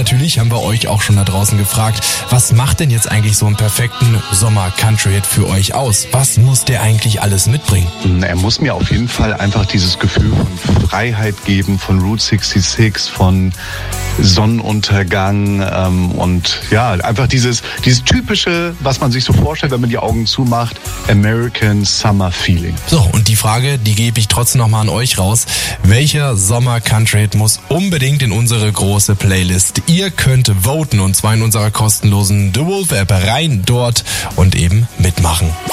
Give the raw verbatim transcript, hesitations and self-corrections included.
natürlich haben wir euch auch schon da draußen gefragt, was macht denn jetzt eigentlich so einen perfekten Sommer-Country-Hit für euch aus? Was muss der eigentlich alles mitbringen? Er muss mir auf jeden Fall einfach dieses Gefühl von Freiheit geben, von Route sechsundsechzig, von Sonnenuntergang ähm, und ja, einfach dieses, dieses typische, was man sich so vorstellt, wenn man die Augen zumacht, American Summer Feeling. So, und die Frage, die gebe ich trotzdem nochmal an euch raus. Welcher Sommer-Country-Hit muss unbedingt in unsere große Playlist? Ihr könnt voten und zwar in unserer kostenlosen The Wolf App rein dort und eben mitmachen.